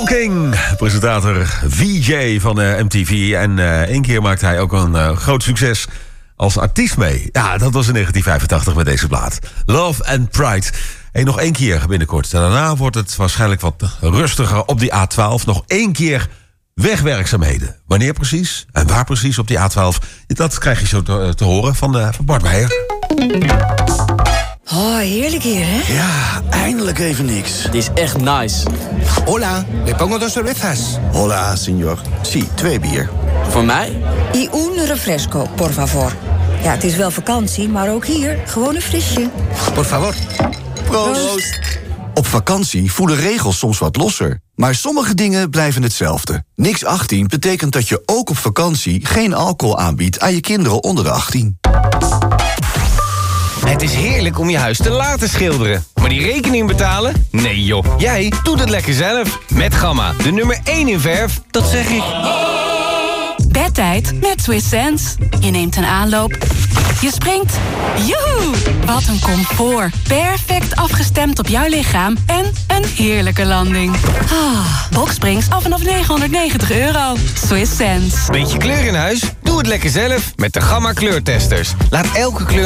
King, presentator VJ van MTV. En één keer maakte hij ook een groot succes als artiest mee. Ja, dat was in 1985 met deze plaat. Love and Pride. En nog één keer binnenkort. Daarna wordt het waarschijnlijk wat rustiger op die A12. Nog één keer wegwerkzaamheden. Wanneer precies en waar precies op die A12? Dat krijg je zo te horen van Bart Meijer. Oh, heerlijk hier, hè? Ja, eindelijk even niks. Het is echt nice. Hola, le pongo 2 cervezas. Hola, senor. Si, 2 bier. Voor mij? Y un refresco, por favor. Ja, het is wel vakantie, maar ook hier gewoon een frisje. Por favor. Proost. Op vakantie voelen regels soms wat losser. Maar sommige dingen blijven hetzelfde. Niks 18 betekent dat je ook op vakantie geen alcohol aanbiedt aan je kinderen onder de 18. Het is heerlijk om je huis te laten schilderen. Maar die rekening betalen? Nee joh, jij doet het lekker zelf. Met Gamma, de nummer 1 in verf. Dat zeg ik. Bedtijd met Swiss Sense. Je neemt een aanloop. Je springt. Joehoe! Wat een comfort. Perfect afgestemd op jouw lichaam. En een heerlijke landing. Boxsprings af vanaf €990. Swiss Sense. Beetje kleur in huis? Doe het lekker zelf met de Gamma kleurtesters. Laat elke kleur